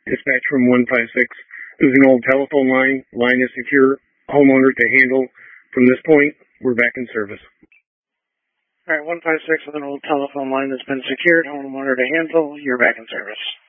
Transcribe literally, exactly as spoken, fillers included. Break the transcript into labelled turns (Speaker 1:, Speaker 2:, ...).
Speaker 1: Dispatch from one five six. This is an old telephone line. Line is secure. Homeowner to handle. From this point, we're back in service.
Speaker 2: All right, one five six with an old telephone line that's been secured. Homeowner to handle. You're back in service.